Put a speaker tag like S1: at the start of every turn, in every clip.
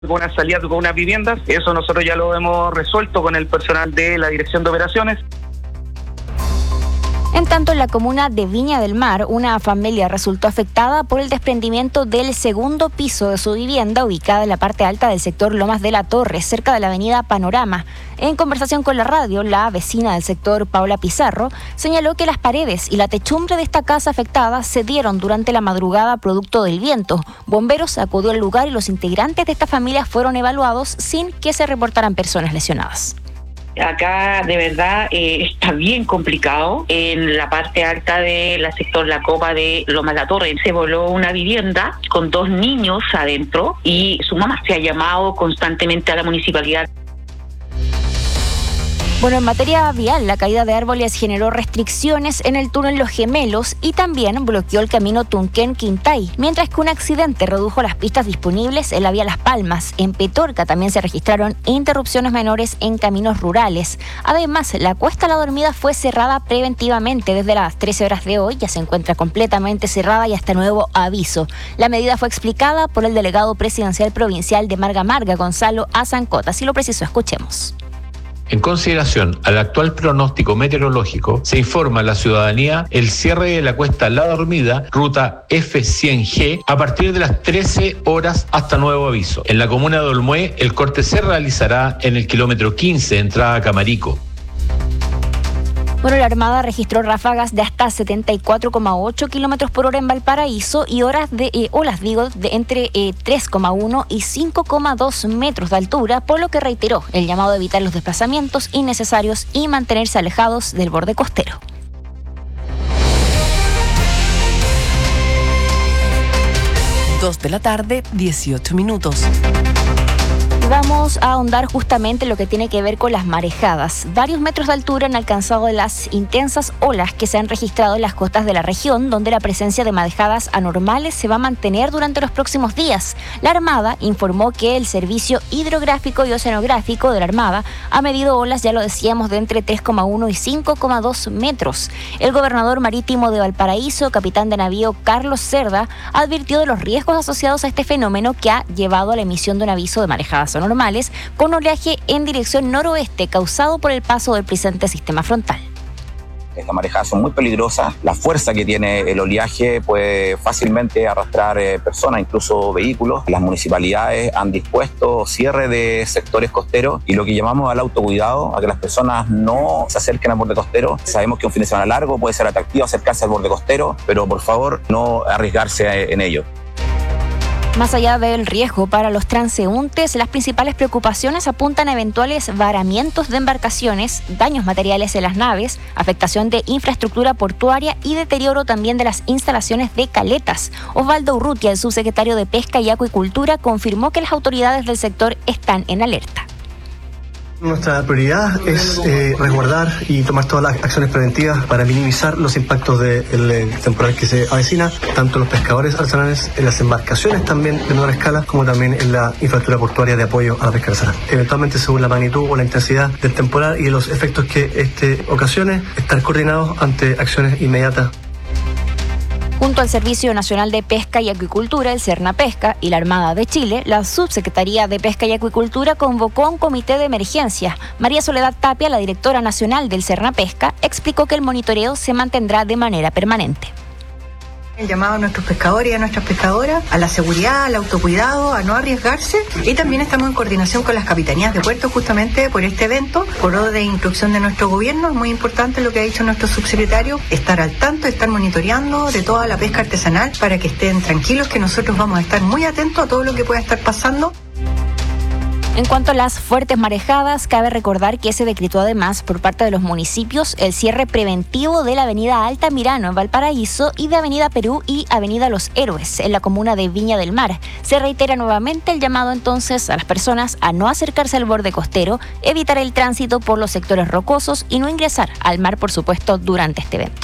S1: con una salida con unas viviendas. Eso nosotros ya lo hemos resuelto con el personal de la Dirección de Operaciones.
S2: En tanto, en la comuna de Viña del Mar, una familia resultó afectada por el desprendimiento del segundo piso de su vivienda ubicada en la parte alta del sector Lomas de la Torre, cerca de la avenida Panorama. En conversación con la radio, la vecina del sector, Paula Pizarro, señaló que las paredes y la techumbre de esta casa afectada se dieron durante la madrugada producto del viento. Bomberos acudió al lugar y los integrantes de esta familia fueron evaluados sin que se reportaran personas lesionadas.
S3: Acá de verdad está bien complicado. En la parte alta del sector La Copa de Lomas de la Torre se voló una vivienda con 2 niños adentro y su mamá se ha llamado constantemente a la municipalidad.
S2: Bueno, en materia vial, la caída de árboles generó restricciones en el túnel Los Gemelos y también bloqueó el camino Tunquén-Quintay, mientras que un accidente redujo las pistas disponibles en la vía Las Palmas. En Petorca también se registraron interrupciones menores en caminos rurales. Además, la Cuesta La Dormida fue cerrada preventivamente desde las 13 horas de hoy, ya se encuentra completamente cerrada y hasta nuevo aviso. La medida fue explicada por el delegado presidencial provincial de Marga Marga, Gonzalo Azancota. Así lo precisó, escuchemos.
S4: En consideración al actual pronóstico meteorológico, se informa a la ciudadanía el cierre de la Cuesta La Dormida, ruta F100G, a partir de las 13 horas hasta nuevo aviso. En la comuna de Olmué, el corte se realizará en el kilómetro 15, entrada a Camarico.
S2: Bueno, la Armada registró ráfagas de hasta 74,8 kilómetros por hora en Valparaíso y olas de entre 3,1 y 5,2 metros de altura, por lo que reiteró el llamado a evitar los desplazamientos innecesarios y mantenerse alejados del borde costero.
S5: Dos de la tarde, 18 minutos.
S2: Vamos a ahondar justamente en lo que tiene que ver con las marejadas. Varios metros de altura han alcanzado las intensas olas que se han registrado en las costas de la región, donde la presencia de marejadas anormales se va a mantener durante los próximos días. La Armada informó que el Servicio Hidrográfico y Oceanográfico de la Armada ha medido olas, ya lo decíamos, de entre 3,1 y 5,2 metros. El gobernador marítimo de Valparaíso, capitán de navío Carlos Cerda, advirtió de los riesgos asociados a este fenómeno que ha llevado a la emisión de un aviso de marejadas normales con oleaje en dirección noroeste causado por el paso del presente sistema frontal.
S6: Estas marejadas son muy peligrosas. La fuerza que tiene el oleaje puede fácilmente arrastrar personas, incluso vehículos. Las municipalidades han dispuesto cierre de sectores costeros y lo que llamamos al autocuidado, a que las personas no se acerquen al borde costero. Sabemos que un fin de semana largo puede ser atractivo acercarse al borde costero, pero por favor no arriesgarse en ello.
S2: Más allá del riesgo para los transeúntes, las principales preocupaciones apuntan a eventuales varamientos de embarcaciones, daños materiales en las naves, afectación de infraestructura portuaria y deterioro también de las instalaciones de caletas. Osvaldo Urrutia, el subsecretario de Pesca y Acuicultura, confirmó que las autoridades del sector están en alerta.
S7: Nuestra prioridad es resguardar y tomar todas las acciones preventivas para minimizar los impactos del temporal que se avecina, tanto los pescadores artesanales, en las embarcaciones también de menor escala, como también en la infraestructura portuaria de apoyo a la pesca artesanal. Eventualmente, según la magnitud o la intensidad del temporal y de los efectos que ocasione, estar coordinados ante acciones inmediatas.
S2: Junto al Servicio Nacional de Pesca y Acuicultura, el Cernapesca y la Armada de Chile, la Subsecretaría de Pesca y Acuicultura convocó a un comité de emergencia. María Soledad Tapia, la directora nacional del Cernapesca, explicó que el monitoreo se mantendrá de manera permanente.
S8: El llamado a nuestros pescadores y a nuestras pescadoras a la seguridad, al autocuidado, a no arriesgarse, y también estamos en coordinación con las capitanías de puerto justamente por este evento, por orden de instrucción de nuestro gobierno. Es muy importante lo que ha dicho nuestro subsecretario, estar al tanto, estar monitoreando de toda la pesca artesanal para que estén tranquilos, que nosotros vamos a estar muy atentos a todo lo que pueda estar pasando.
S2: En cuanto a las fuertes marejadas, cabe recordar que se decretó además por parte de los municipios el cierre preventivo de la avenida Altamirano en Valparaíso y de avenida Perú y avenida Los Héroes en la comuna de Viña del Mar. Se reitera nuevamente el llamado entonces a las personas a no acercarse al borde costero, evitar el tránsito por los sectores rocosos y no ingresar al mar, por supuesto, durante este evento.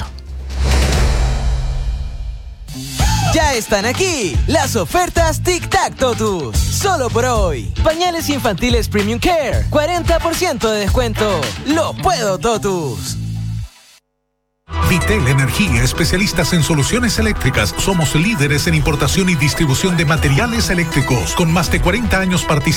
S5: Ya están aquí las ofertas Tic Tac Totus. Solo por hoy. Pañales infantiles Premium Care, 40% de descuento. ¡Lo puedo, Totus!
S9: Vitel Energía, especialistas en soluciones eléctricas. Somos líderes en importación y distribución de materiales eléctricos, con más de 40 años participando